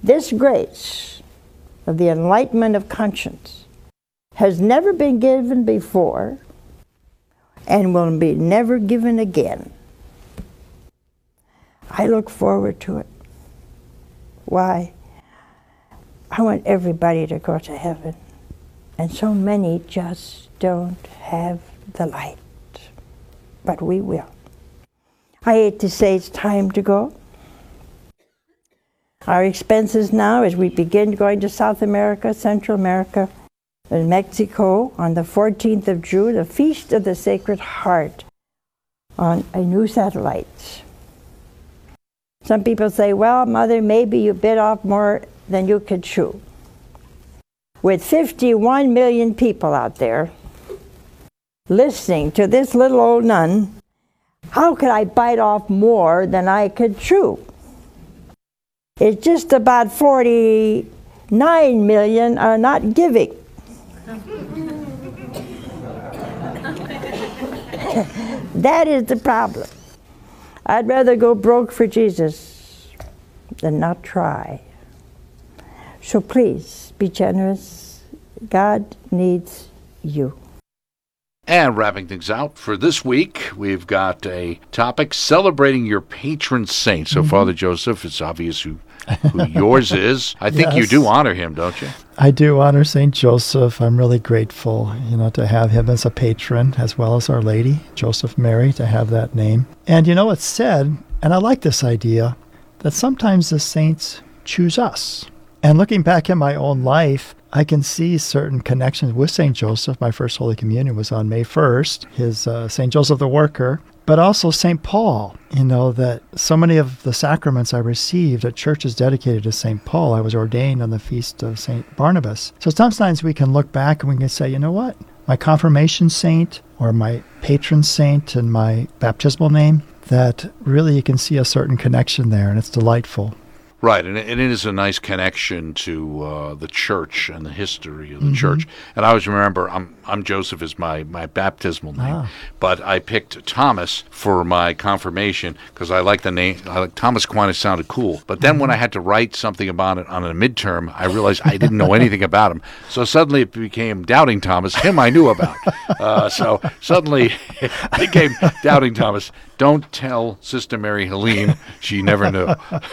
This grace of the enlightenment of conscience has never been given before and will be never given again. I look forward to it. Why? I want everybody to go to heaven. And so many just don't have the light. But we will. I hate to say it's time to go. Our expenses now, as we begin going to South America, Central America, and Mexico on the 14th of June, the Feast of the Sacred Heart on a new satellite. Some people say, well, Mother, maybe you bit off more than you could chew. With 51 million people out there listening to this little old nun, how could I bite off more than I could chew? It's just about 49 million are not giving. That is the problem. I'd rather go broke for Jesus than not try. So please, be generous. God needs you. And wrapping things out for this week, we've got a topic celebrating your patron saint. So, Father Joseph, it's obvious who yours is. I think you do honor him, don't you? I do honor St. Joseph. I'm really grateful, to have him as a patron, as well as Our Lady, Joseph Mary, to have that name. And it's said, and I like this idea, that sometimes the saints choose us. And looking back at my own life, I can see certain connections with St. Joseph. My first Holy Communion was on May 1st, his St. Joseph the Worker, but also St. Paul, that so many of the sacraments I received at churches dedicated to St. Paul. I was ordained on the feast of St. Barnabas. So sometimes we can look back and we can say, you know what? My confirmation saint or my patron saint and my baptismal name, that really you can see a certain connection there, and it's delightful. Right, and it is a nice connection to the church and the history of the church. And I always remember, I'm Joseph is my baptismal name, but I picked Thomas for my confirmation because I like the name. Thomas Aquinas sounded cool. But then when I had to write something about it on a midterm, I realized I didn't know anything about him. So suddenly it became Doubting Thomas. Him I knew about. So suddenly it became Doubting Thomas. Don't tell Sister Mary Helene. She never knew.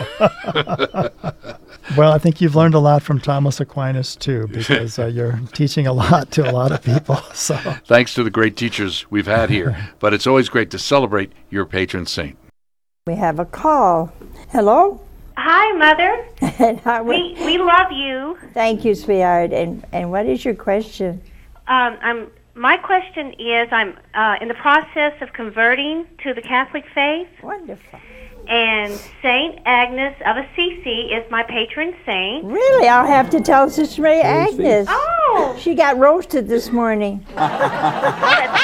Well, I think you've learned a lot from Thomas Aquinas, too, because you're teaching a lot to a lot of people. So thanks to the great teachers we've had here. But it's always great to celebrate your patron saint. We have a call. Hello? Hi, Mother. We love you. Thank you, sweetheart. And what is your question? My question is, I'm in the process of converting to the Catholic faith. Wonderful. And Saint Agnes of Assisi is my patron saint. Really? I'll have to tell Sister Mary Agnes. Oh! She got roasted this morning. That's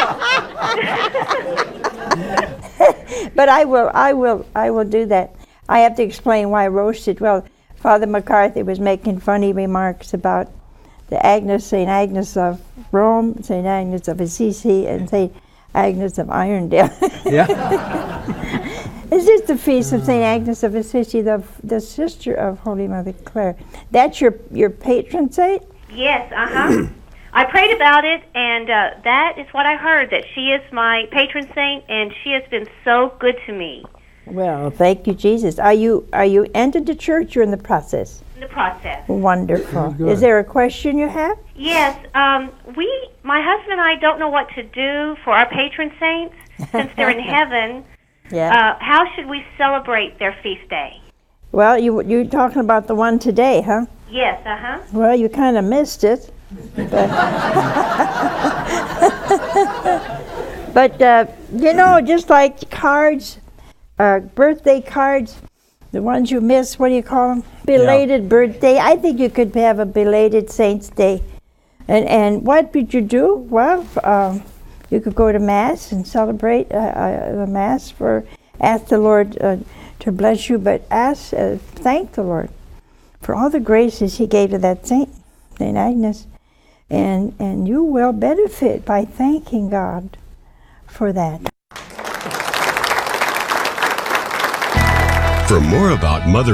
wonderful. But I will do that. I have to explain why roasted. Well, Father McCarthy was making funny remarks about the St. Agnes of Rome, St. Agnes of Assisi, and St. Agnes of Irondale. Yeah. This is the feast of St. Agnes of Assisi, the sister of Holy Mother Clare. That's your patron saint? Yes, I prayed about it, and that is what I heard, that she is my patron saint, and she has been so good to me. Well, thank you, Jesus. Are you entered the church or in the process? In the process. Wonderful. Is there a question you have? Yes. My husband and I don't know what to do for our patron saints since they're in heaven. Yeah. How should we celebrate their feast day? Well, you're talking about the one today, huh? Yes, Well, you kind of missed it. But just like cards, birthday cards, the ones you miss, what do you call them? Belated birthday. I think you could have a belated Saints' Day. And what would you do? Well, you could go to Mass and celebrate the Mass ask the Lord to bless you, but thank the Lord for all the graces He gave to that saint, St. Agnes. And you will benefit by thanking God for that. For more about Mother